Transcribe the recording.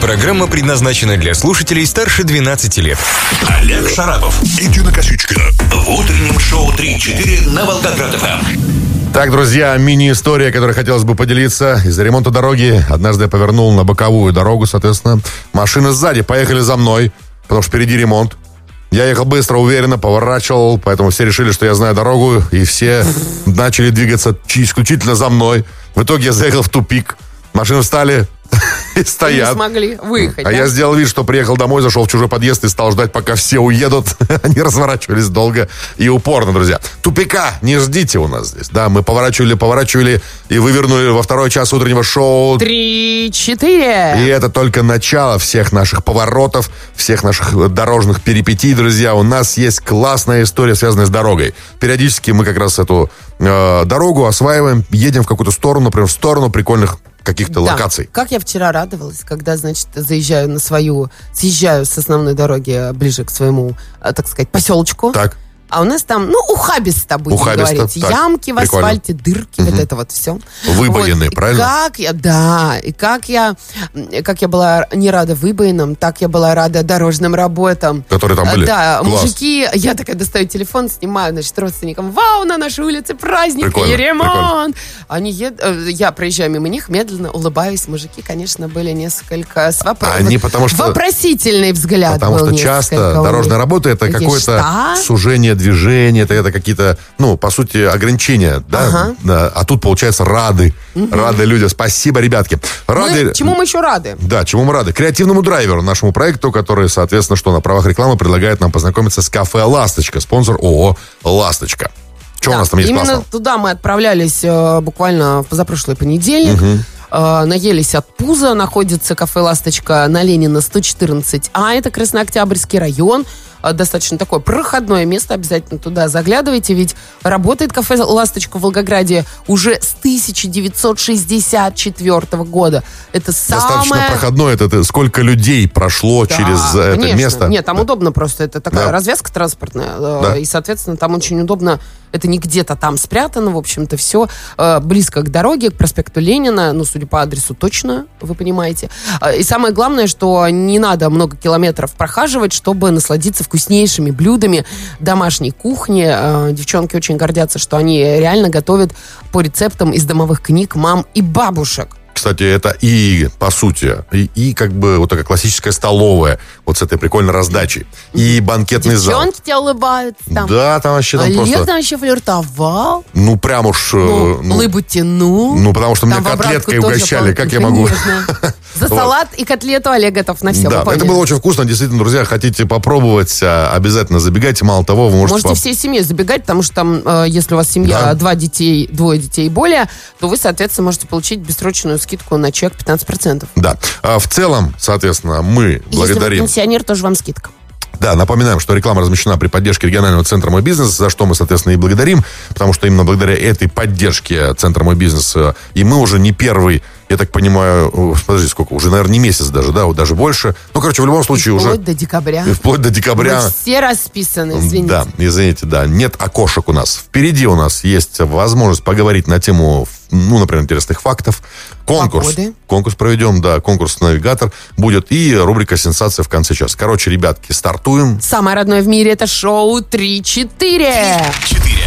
Программа предназначена для слушателей старше 12 лет. Олег Шарапов и Дина Косичкина. В утреннем шоу 3-4 на Волгоград-ФМ. Так, друзья, мини-история, которой хотелось бы поделиться. Из-за ремонта дороги однажды я повернул на боковую дорогу, соответственно. Машины сзади поехали за мной, потому что впереди ремонт. Я ехал быстро, уверенно, поворачивал, поэтому все решили, что я знаю дорогу, и все начали двигаться исключительно за мной. В итоге я заехал в тупик. Машины встали и стоят. Не смогли выехать. А я сделал вид, что приехал домой, зашел в чужой подъезд и стал ждать, пока все уедут. Они разворачивались долго и упорно, друзья. Тупика не ждите у нас здесь. Да, мы поворачивали и вывернули во второй час утреннего шоу 3-4. И это только начало всех наших поворотов, всех наших дорожных перипетий, друзья. У нас есть классная история, связанная с дорогой. Периодически мы как раз эту дорогу осваиваем, едем в какую-то сторону, например, в сторону прикольных каких-то локаций. Как я вчера радовалась, когда, значит, съезжаю с основной дороги ближе к своему, так сказать, поселочку. Так. А у нас там, ухабисто, будем говорить. Так. Ямки в Прикольно. асфальте, дырки, вот это вот все. Выбоины, вот. правильно? Как я была не рада выбоинам, так я была рада дорожным работам. Которые там были? Да, Класс. мужики, я такая достаю телефон, снимаю, значит, родственникам, вау, на нашей улице праздник Прикольно, и ремонт. Они я проезжаю мимо них, медленно улыбаюсь. Мужики, конечно, были несколько с вопросительный взгляд Потому был что часто дорожная работа это какое-то сужение движения, это какие-то, по сути, ограничения, да? Да. А тут, получается, рады люди. Спасибо, ребятки. Чему мы еще рады? Да, чему мы рады? Креативному драйверу, нашему проекту, который, соответственно, что на правах рекламы предлагает нам познакомиться с кафе «Ласточка», спонсор ООО «Ласточка». Что у нас там есть классного? Именно туда мы отправлялись буквально в позапрошлый понедельник. Наелись от пуза. Находится кафе «Ласточка» на Ленина 114А. Это Краснооктябрьский район. Достаточно такое проходное место. Обязательно туда заглядывайте. Ведь работает кафе «Ласточка» в Волгограде уже с 1964 года. Это Достаточно проходное. Это сколько людей прошло через это место. Нет, там удобно просто. Это такая развязка транспортная. И, соответственно, там очень удобно. Это не где-то там спрятано. В общем-то, все близко к дороге, к проспекту Ленина. Судя по адресу, точно, вы понимаете. И самое главное, что не надо много километров прохаживать, чтобы насладиться вкуснейшими блюдами домашней кухни. Девчонки очень гордятся, что они реально готовят по рецептам из домовых книг мам и бабушек. Кстати, это и, по сути, и как бы вот такая классическая столовая, вот с этой прикольной раздачей. И банкетный зал. Девчонки тебя улыбаются там. Да, там вообще Олег просто... там еще флиртовал. Прям уж... улыбу тянул. Потому что меня котлеткой угощали, как я могу... За салат и котлету Олег готов на все. Да, это было очень вкусно. Действительно, друзья, хотите попробовать, обязательно забегайте. Мало того, вы можете всей семьей забегать, потому что там, если у вас семья, двое детей и более, то вы, соответственно, можете получить бессрочную скидку на чек 15%. Да. В целом, соответственно, мы благодарим... Если вы пенсионер, тоже вам скидка. Да, напоминаем, что реклама размещена при поддержке регионального центра «Мой бизнес», за что мы, соответственно, и благодарим, потому что именно благодаря этой поддержке центра «Мой бизнес» и мы уже не первый, я так понимаю, подожди, сколько, уже, наверное, не месяц даже, да, вот даже больше. В любом случае уже... Вплоть до декабря. Вплоть до декабря. Мы все расписаны, извините. Да, извините, да, нет окошек у нас. Впереди у нас есть возможность поговорить на тему, например, интересных фактов. Конкурс проведем, да, конкурс «Навигатор» будет и рубрика «Сенсация» в конце часа. Короче, ребятки, стартуем. Самое родное в мире — это шоу 3-4. 3-4.